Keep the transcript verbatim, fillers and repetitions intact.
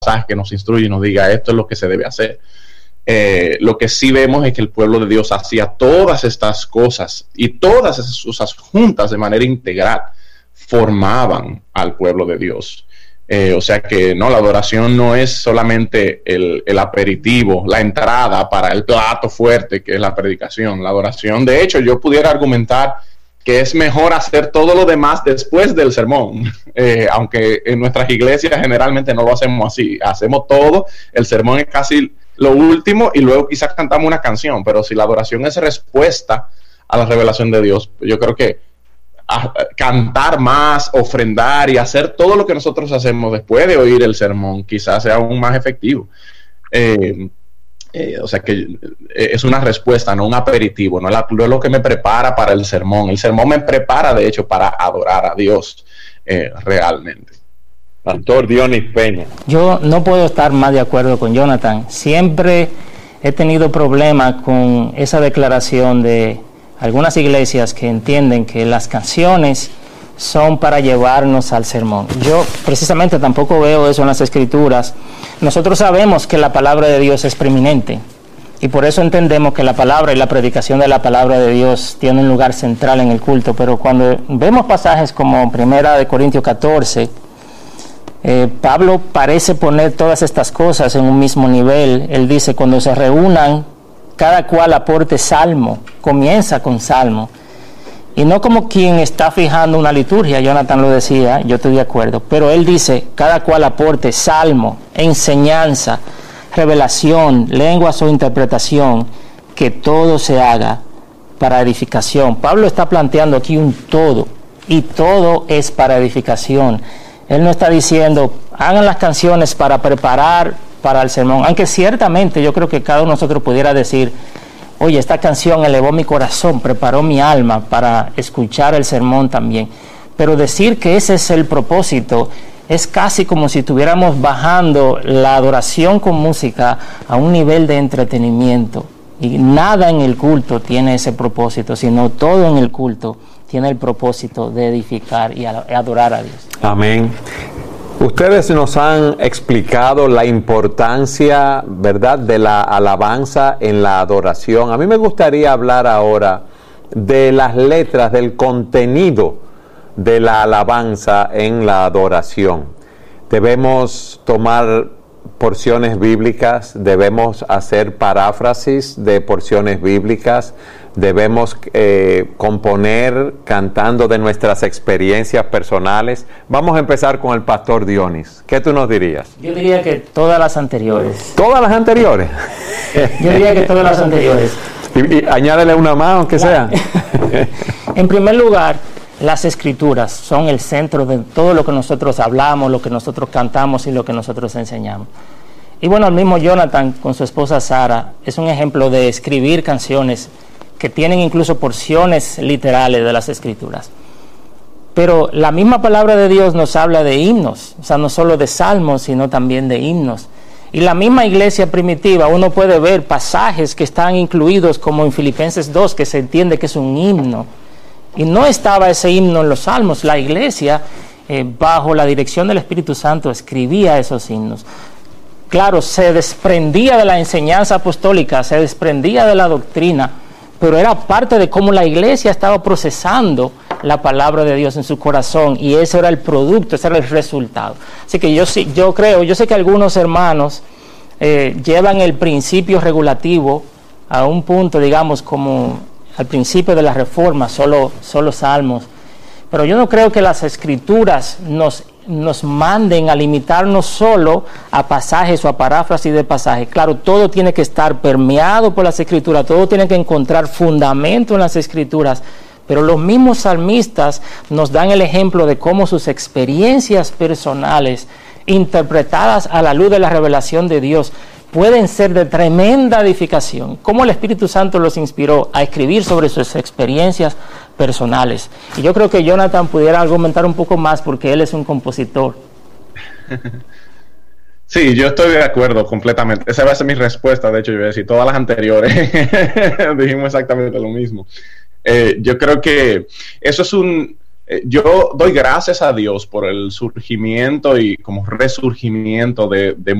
pasaje que nos instruye y nos diga esto es lo que se debe hacer. Eh, lo que sí vemos es que el pueblo de Dios hacía todas estas cosas y todas esas cosas juntas de manera integral formaban al pueblo de Dios. Eh, o sea que no, la adoración no es solamente el, el aperitivo, la entrada para el plato fuerte que es la predicación. La adoración, de hecho, yo pudiera argumentar que es mejor hacer todo lo demás después del sermón, eh, aunque en nuestras iglesias generalmente no lo hacemos así. Hacemos todo, el sermón es casi lo último y luego quizás cantamos una canción, pero si la adoración es respuesta a la revelación de Dios, yo creo que a cantar más, ofrendar y hacer todo lo que nosotros hacemos después de oír el sermón quizás sea aún más efectivo. Eh, eh, o sea que eh, es una respuesta, no un aperitivo, no es, la, no es lo que me prepara para el sermón. El sermón me prepara, de hecho, para adorar a Dios eh, realmente. Pastor Dionis Peña. Yo no puedo estar más de acuerdo con Jonathan. Siempre he tenido problemas con esa declaración de algunas iglesias que entienden que las canciones son para llevarnos al sermón. Yo precisamente tampoco veo eso en las Escrituras. Nosotros sabemos que la palabra de Dios es preeminente y por eso entendemos que la palabra y la predicación de la palabra de Dios tiene un lugar central en el culto. Pero cuando vemos pasajes como Primera de Corintios catorce, eh, Pablo parece poner todas estas cosas en un mismo nivel. Él dice, cuando se reúnan, cada cual aporte salmo, comienza con salmo. Y no como quien está fijando una liturgia, Jonathan lo decía, yo estoy de acuerdo, pero él dice, cada cual aporte salmo, enseñanza, revelación, lenguas o interpretación, que todo se haga para edificación. Pablo está planteando aquí un todo, y todo es para edificación. Él no está diciendo, hagan las canciones para preparar para el sermón, aunque ciertamente yo creo que cada uno de nosotros pudiera decir, oye, esta canción elevó mi corazón, preparó mi alma para escuchar el sermón también. Pero decir que ese es el propósito es casi como si estuviéramos bajando la adoración con música a un nivel de entretenimiento. Y nada en el culto tiene ese propósito, sino todo en el culto tiene el propósito de edificar y adorar a Dios. Amén. Ustedes nos han explicado la importancia, ¿verdad?, de la alabanza en la adoración. A mí me gustaría hablar ahora de las letras, del contenido de la alabanza en la adoración. Debemos tomar porciones bíblicas, debemos hacer paráfrasis de porciones bíblicas, debemos eh, componer cantando de nuestras experiencias personales. Vamos a empezar con el pastor Dionis. ¿Qué tú nos dirías? Yo diría que todas las anteriores. ¿Todas las anteriores? Yo diría que todas las anteriores. Y, y añádele una más, aunque sea. En primer lugar, las Escrituras son el centro de todo lo que nosotros hablamos, lo que nosotros cantamos y lo que nosotros enseñamos. Y bueno, el mismo Jonathan con su esposa Sara es un ejemplo de escribir canciones que tienen incluso porciones literales de las Escrituras. Pero la misma palabra de Dios nos habla de himnos, o sea, no solo de salmos, sino también de himnos. Y la misma iglesia primitiva, uno puede ver pasajes que están incluidos, como en Filipenses dos, que se entiende que es un himno. Y no estaba ese himno en los salmos. La iglesia, eh, bajo la dirección del Espíritu Santo, escribía esos himnos. Claro, se desprendía de la enseñanza apostólica, se desprendía de la doctrina, pero era parte de cómo la iglesia estaba procesando la palabra de Dios en su corazón, y ese era el producto, ese era el resultado. Así que yo sí, yo creo, yo sé que algunos hermanos eh, llevan el principio regulativo a un punto, digamos, como al principio de la Reforma, solo, solo salmos, pero yo no creo que las Escrituras nos nos manden a limitarnos solo a pasajes o a paráfrasis de pasajes. Claro, todo tiene que estar permeado por las Escrituras, todo tiene que encontrar fundamento en las Escrituras, pero los mismos salmistas nos dan el ejemplo de cómo sus experiencias personales, interpretadas a la luz de la revelación de Dios, pueden ser de tremenda edificación. Cómo el Espíritu Santo los inspiró a escribir sobre sus experiencias personales. Y yo creo que Jonathan pudiera argumentar un poco más porque él es un compositor. Sí, yo estoy de acuerdo completamente. Esa va a ser mi respuesta. De hecho, yo voy a decir todas las anteriores. Dijimos exactamente lo mismo. Eh, yo creo que eso es un... eh, yo doy gracias a Dios por el surgimiento y como resurgimiento de, de